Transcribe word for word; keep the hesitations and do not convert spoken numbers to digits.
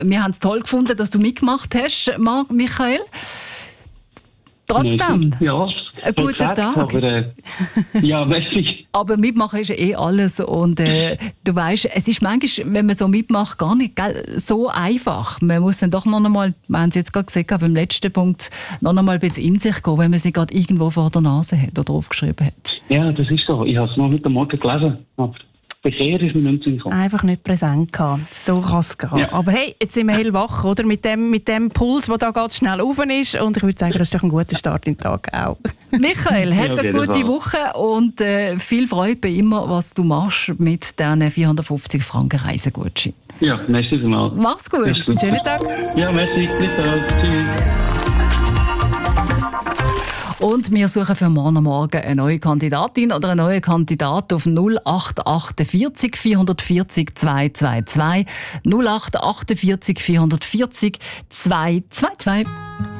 Wir haben es toll gefunden, dass du mitgemacht hast, Marc Michael. Trotzdem, ja, einen guten Tag. Tag. Aber, äh, ja, merci. Aber mitmachen ist ja eh alles. Und äh, du weißt, es ist manchmal, wenn man so mitmacht, gar nicht gell, so einfach. Man muss dann doch noch einmal, wir haben es jetzt gerade gesehen, beim letzten Punkt, noch einmal ein bisschen in sich gehen, wenn man sie gerade irgendwo vor der Nase hat oder aufgeschrieben hat. Ja, das ist so. Ich habe es noch heute Morgen gelesen. Aber Verkehr ist mir nicht mehr gekommen. Einfach nicht präsent gehabt. So kann es gehen. Ja. Aber hey, jetzt sind wir hellwach, oder? Mit dem, mit dem Puls, der da ganz schnell rauf ist. Und ich würde sagen, das ist doch ein guter Start in den Tag auch. Michael, hab eine gute Fall. Woche und äh, viel Freude bei immer, was du machst mit diesen vierhundertfünfzig Franken Reisegutschein. Ja, merci vielmals. Mach's gut. Einen schönen Tag. Ja, merci. Bis dann. Tschüss. Und wir suchen für morgen Morgen eine neue Kandidatin oder einen neuen Kandidat auf null acht achtundvierzig vierhundertvierzig zweihundertzweiundzwanzig null acht achtundvierzig vierhundertvierzig zweihundertzweiundzwanzig.